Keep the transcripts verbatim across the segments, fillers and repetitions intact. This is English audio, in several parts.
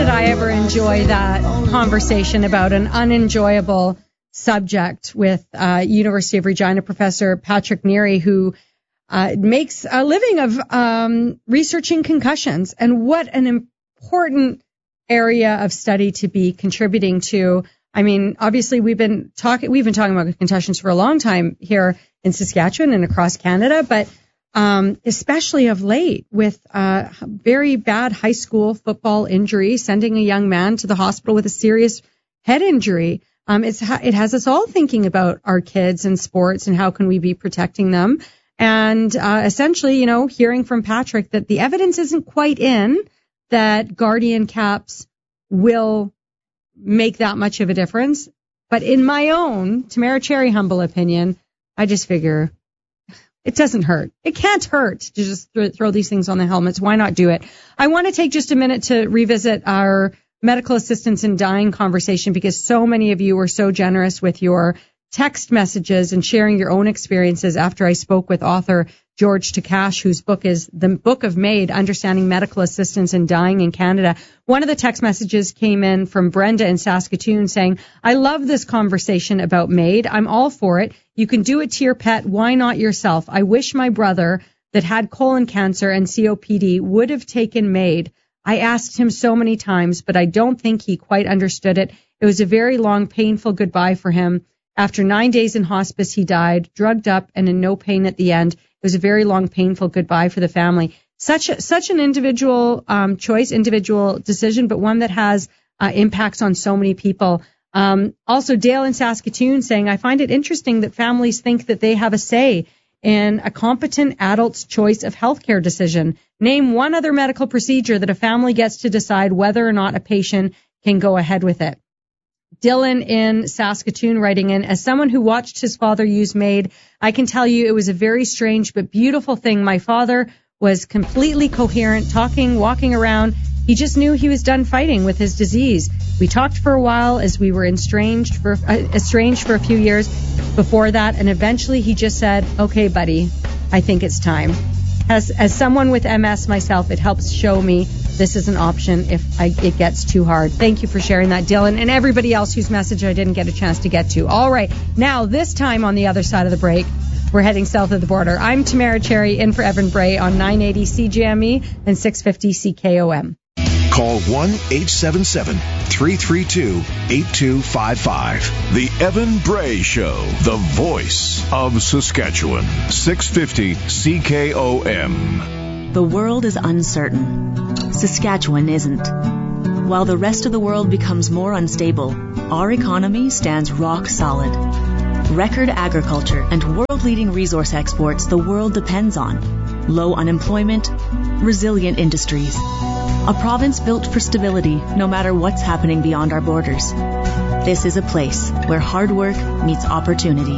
did I ever enjoy that conversation about an unenjoyable subject with uh, University of Regina professor Patrick Neary, who uh, makes a living of um, researching concussions, and what an important area of study to be contributing to. I mean, obviously we've been talking, we've been talking about concussions for a long time here in Saskatchewan and across Canada, but um, especially of late with uh, very bad high school football injury, sending a young man to the hospital with a serious head injury. Um, it's, it has us all thinking about our kids and sports and how can we be protecting them. And uh, essentially, you know, hearing from Patrick that the evidence isn't quite in that Guardian caps will make that much of a difference. But in my own Tamara Cherry humble opinion, I just figure it doesn't hurt. It can't hurt to just th- throw these things on the helmets. Why not do it? I want to take just a minute to revisit our medical assistance in dying conversation, because so many of you were so generous with your text messages and sharing your own experiences after I spoke with author George Takash, whose book is The Book of MAID, Understanding Medical Assistance in Dying in Canada. One of the text messages came in from Brenda in Saskatoon saying, I love this conversation about MAID. I'm all for it. You can do it to your pet. Why not yourself? I wish my brother that had colon cancer and C O P D would have taken MAID. I asked him so many times, but I don't think he quite understood it. It was a very long, painful goodbye for him. After nine days in hospice, he died, drugged up and in no pain at the end. It was a very long, painful goodbye for the family. Such a, such an individual um, choice, individual decision, but one that has uh, impacts on so many people. Um, also, Dale in Saskatoon saying, I find it interesting that families think that they have a say in a competent adult's choice of healthcare decision. Name one other medical procedure that a family gets to decide whether or not a patient can go ahead with it. Dylan in Saskatoon writing in, as someone who watched his father use MAID, I can tell you it was a very strange but beautiful thing. My father was completely coherent, talking, walking around. He just knew he was done fighting with his disease. We talked for a while as we were estranged for, uh, estranged for a few years before that, and eventually he just said, okay, buddy, I think it's time. As, as someone with M S myself, it helps show me this is an option if I, it gets too hard. Thank you for sharing that, Dylan, and everybody else whose message I didn't get a chance to get to. All right, now this time on the other side of the break, we're heading south of the border. I'm Tamara Cherry in for Evan Bray on nine eighty C J M E and six fifty C K O M. Call one eight seven seven, three three two, eight two five five. The Evan Bray Show, the voice of Saskatchewan. six fifty C K O M. The world is uncertain. Saskatchewan isn't. While the rest of the world becomes more unstable, our economy stands rock solid. Record agriculture and world-leading resource exports the world depends on. Low unemployment, resilient industries. A province built for stability no matter what's happening beyond our borders. This is a place where hard work meets opportunity.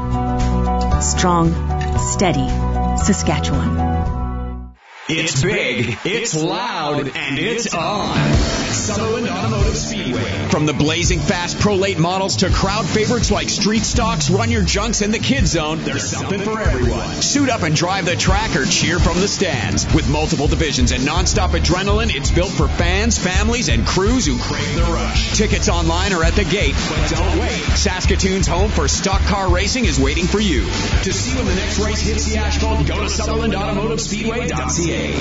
Strong, steady Saskatchewan. It's big, it's loud, and it's on. Sutherland Automotive Speedway. From the blazing fast Pro-Late models to crowd favorites like Street Stocks, Run Your Junks, and the Kid Zone, there's something for everyone. Suit up and drive the track or cheer from the stands. With multiple divisions and nonstop adrenaline, it's built for fans, families, and crews who crave the rush. Tickets online or at the gate, but don't wait. Saskatoon's home for stock car racing is waiting for you. To see when the next race hits the asphalt, go to Sutherland Automotive Speedway dot C A.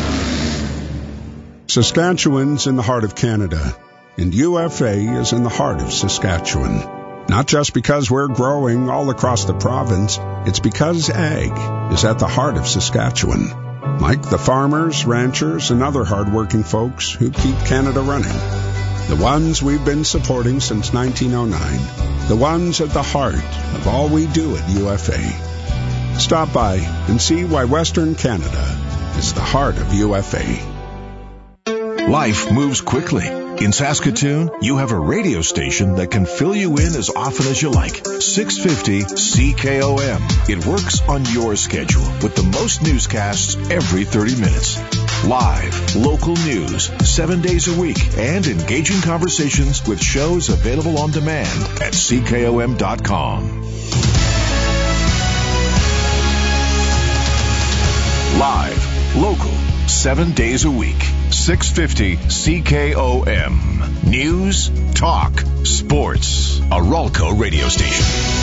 Saskatchewan's in the heart of Canada, and U F A is in the heart of Saskatchewan. Not just because we're growing all across the province, it's because ag is at the heart of Saskatchewan. Like the farmers, ranchers, and other hardworking folks who keep Canada running. The ones we've been supporting since nineteen oh nine. The ones at the heart of all we do at U F A. Stop by and see why Western Canada is the heart of U F A. Life moves quickly. In Saskatoon, you have a radio station that can fill you in as often as you like. six fifty C K O M. It works on your schedule with the most newscasts every thirty minutes. Live, local news, seven days a week, and engaging conversations with shows available on demand at C K O M dot com. Live, local, seven days a week. six fifty C K O M. News, talk, sports. A Ralco radio station.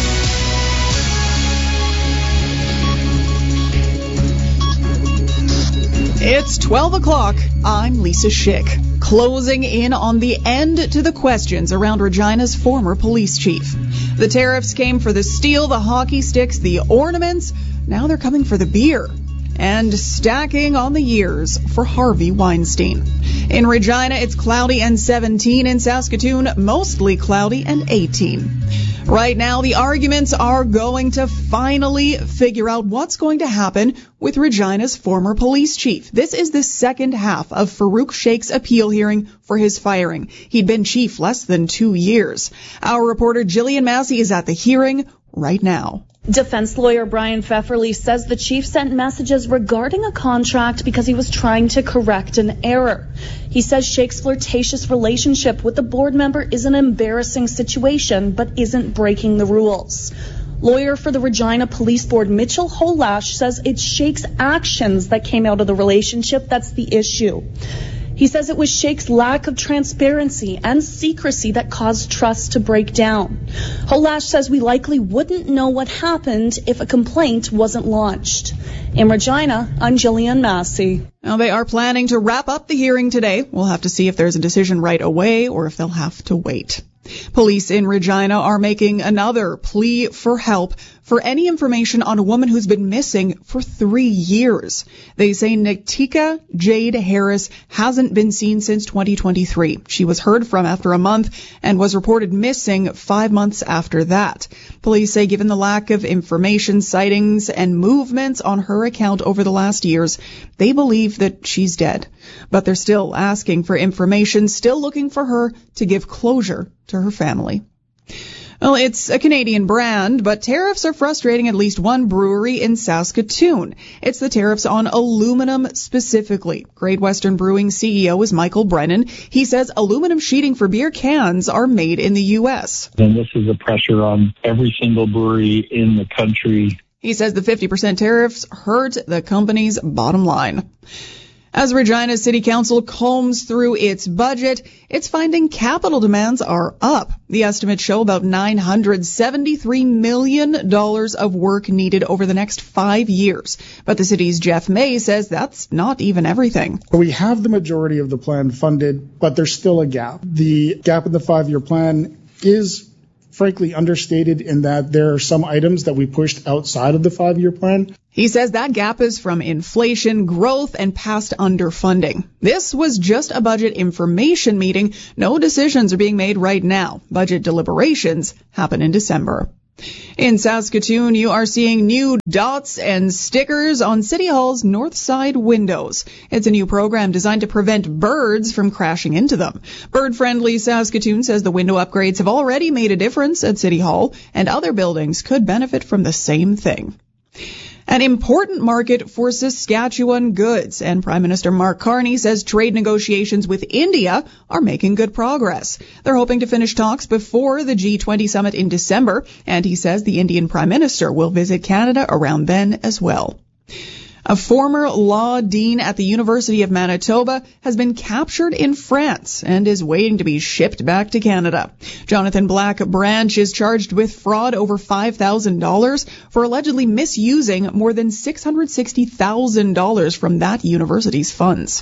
It's twelve o'clock. I'm Lisa Schick. Closing in on the end to the questions around Regina's former police chief. The tariffs came for the steel, the hockey sticks, the ornaments. Now they're coming for the beer. And stacking on the years for Harvey Weinstein. In Regina, it's cloudy and seventeen. In Saskatoon, mostly cloudy and eighteen. Right now, the arguments are going to finally figure out what's going to happen with Regina's former police chief. This is the second half of Farouk Sheikh's appeal hearing for his firing. He'd been chief less than two years. Our reporter Jillian Massey is at the hearing right now. Defense lawyer Brian Pfefferly says the chief sent messages regarding a contract because he was trying to correct an error. He says Sheikh's flirtatious relationship with the board member is an embarrassing situation, but isn't breaking the rules. Lawyer for the Regina Police Board, Mitchell Holash, says it's Sheikh's actions that came out of the relationship that's the issue. He says it was Sheikh's lack of transparency and secrecy that caused trust to break down. Holash says we likely wouldn't know what happened if a complaint wasn't launched. In Regina, I'm Jillian Massey. Now, they are planning to wrap up the hearing today. We'll have to see if there's a decision right away or if they'll have to wait. Police in Regina are making another plea for help for any information on a woman who's been missing for three years. They say Nitika Jade Harris hasn't been seen since twenty twenty-three. She was heard from after a month and was reported missing five months after that. Police say given the lack of information, sightings, and movements on her account over the last years, they believe that she's dead. But they're still asking for information, still looking for her to give closure to her family. Well, it's a Canadian brand, but tariffs are frustrating at least one brewery in Saskatoon. It's the tariffs on aluminum specifically. Great Western Brewing C E O is Michael Brennan. He says aluminum sheeting for beer cans are made in the U S. And this is a pressure on every single brewery in the country. He says the fifty percent tariffs hurt the company's bottom line. As Regina City Council combs through its budget, it's finding capital demands are up. The estimates show about nine hundred seventy-three million dollars of work needed over the next five years. But the city's Jeff May says that's not even everything. We have the majority of the plan funded, but there's still a gap. The gap in the five-year plan is frankly understated in that there are some items that we pushed outside of the five-year plan. He says that gap is from inflation, growth, and past underfunding. This was just a budget information meeting. No decisions are being made right now. Budget deliberations happen in December. In Saskatoon, you are seeing new dots and stickers on City Hall's north side windows. It's a new program designed to prevent birds from crashing into them. Bird-friendly Saskatoon says the window upgrades have already made a difference at City Hall, and other buildings could benefit from the same thing. An important market for Saskatchewan goods, and Prime Minister Mark Carney says trade negotiations with India are making good progress. They're hoping to finish talks before the G twenty summit in December, and he says the Indian Prime Minister will visit Canada around then as well. A former law dean at the University of Manitoba has been captured in France and is waiting to be shipped back to Canada. Jonathan Black Branch is charged with fraud over five thousand dollars for allegedly misusing more than six hundred sixty thousand dollars from that university's funds.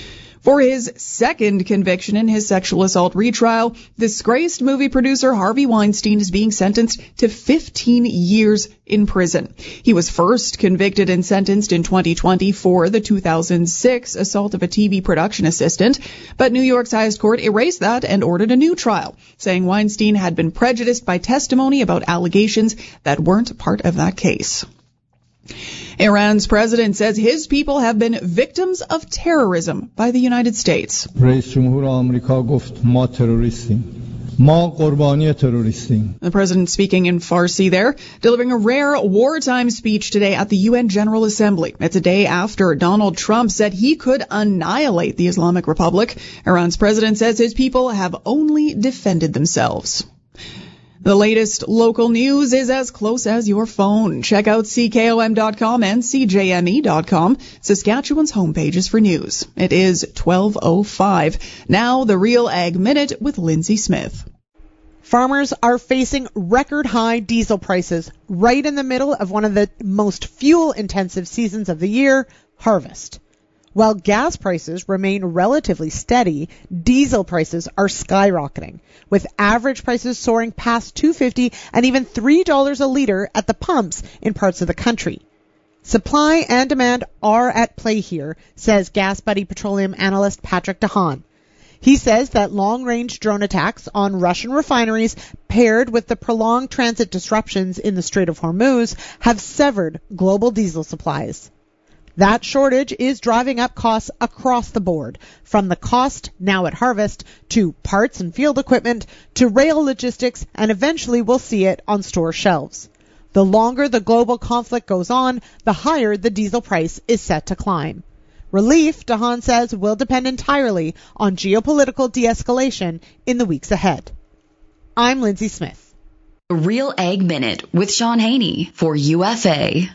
For his second conviction in his sexual assault retrial, disgraced movie producer Harvey Weinstein is being sentenced to fifteen years in prison. He was first convicted and sentenced in twenty twenty for the two thousand six assault of a T V production assistant, but New York's highest court erased that and ordered a new trial, saying Weinstein had been prejudiced by testimony about allegations that weren't part of that case. Iran's president says his people have been victims of terrorism by the United States. The president speaking in Farsi there, delivering a rare wartime speech today at the U N General Assembly. It's a day after Donald Trump said he could annihilate the Islamic Republic. Iran's president says his people have only defended themselves. The latest local news is as close as your phone. Check out C K O M dot com and C J M E dot com, Saskatchewan's homepages for news. It is twelve oh five. Now, the Real Ag Minute with Lindsay Smith. Farmers are facing record high diesel prices right in the middle of one of the most fuel-intensive seasons of the year, harvest. While gas prices remain relatively steady, diesel prices are skyrocketing, with average prices soaring past two dollars and fifty cents and even three dollars a liter at the pumps in parts of the country. Supply and demand are at play here, says GasBuddy petroleum analyst Patrick DeHaan. He says that long-range drone attacks on Russian refineries paired with the prolonged transit disruptions in the Strait of Hormuz have severed global diesel supplies. That shortage is driving up costs across the board, from the cost now at harvest to parts and field equipment to rail logistics, and eventually we'll see it on store shelves. The longer the global conflict goes on, the higher the diesel price is set to climb. Relief, DeHaan says, will depend entirely on geopolitical de-escalation in the weeks ahead. I'm Lindsay Smith. Real Ag Minute with Sean Haney for U F A.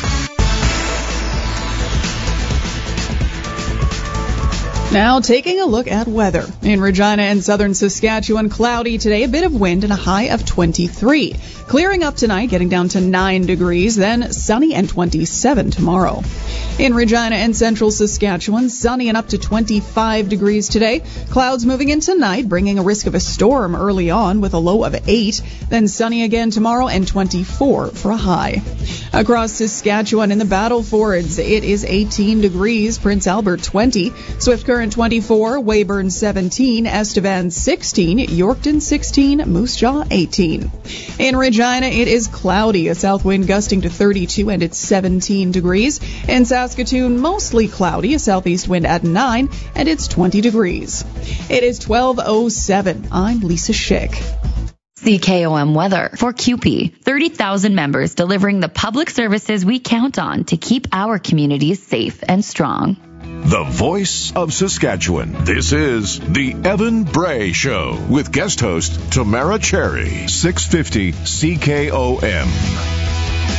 Now, taking a look at weather. In Regina and southern Saskatchewan, cloudy today, a bit of wind and a high of twenty-three. Clearing up tonight, getting down to nine degrees, then sunny and twenty-seven tomorrow. In Regina and central Saskatchewan, sunny and up to twenty-five degrees today. Clouds moving in tonight, bringing a risk of a storm early on with a low of eight. Then sunny again tomorrow and twenty-four for a high. Across Saskatchewan in the Battle Fords, it is eighteen degrees, Prince Albert twenty, Swift Current twenty-four, Weyburn seventeen, Estevan sixteen, Yorkton sixteen, Moose Jaw eighteen. In Regina, it is cloudy, a south wind gusting to thirty-two, and it's seventeen degrees. In Saskatoon, mostly cloudy, a southeast wind at nine, and it's twenty degrees. It is twelve oh seven. I'm Lisa Schick. C K O M weather for C U P E. thirty thousand members delivering the public services we count on to keep our communities safe and strong. The voice of Saskatchewan. This is the Evan Bray Show with guest host Tamara Cherry. six fifty C K O M.